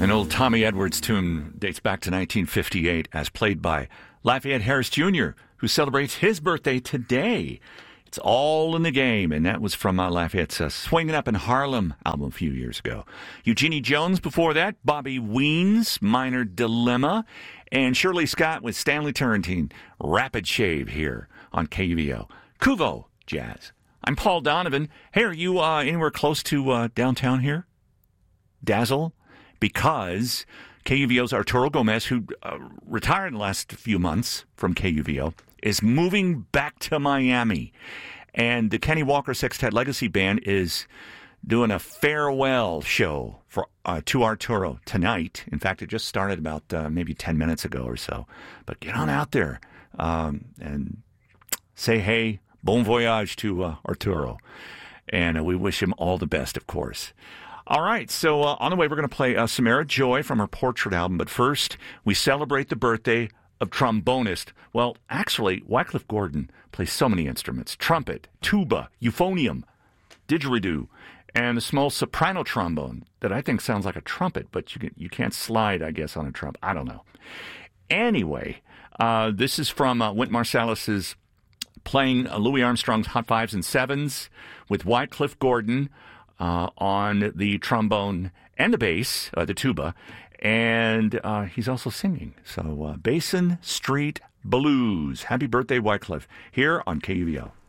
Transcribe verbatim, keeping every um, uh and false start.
An old Tommy Edwards tune dates back to nineteen fifty-eight as played by Lafayette Harris Junior, who celebrates his birthday today. It's All in the Game, and that was from uh, Lafayette's uh, Swingin' Up in Harlem album a few years ago. Eugenie Jones before that, Bobby Ween's Minor Dilemma, and Shirley Scott with Stanley Turrentine, Rapid Shave here on K U V O. Kuvo Jazz. I'm Paul Donovan. Hey, are you uh, anywhere close to uh, downtown here? Dazzle? Because K U V O's Arturo Gomez, who uh, retired in the last few months from K U V O, is moving back to Miami. And the Kenny Walker Sextet Legacy Band is doing a farewell show for uh, to Arturo tonight. In fact, it just started about uh, maybe ten minutes ago or so. But get on out there um, and say hey, bon voyage to uh, Arturo. And uh, we wish him all the best, of course. All right, so uh, on the way, we're going to play uh, Samara Joy from her Portrait album. But first, we celebrate the birthday of trombonist. Well, actually, Wycliffe Gordon plays so many instruments. Trumpet, tuba, euphonium, didgeridoo, and a small soprano trombone that I think sounds like a trumpet, but you, can, you can't slide, I guess, on a trumpet. I don't know. Anyway, uh, this is from uh, Wynton Marsalis's playing uh, Louis Armstrong's Hot Fives and Sevens with Wycliffe Gordon Uh, on the trombone and the bass, uh, the tuba, and uh, he's also singing. So, uh, Basin Street Blues. Happy birthday, Wycliffe, here on K U V O.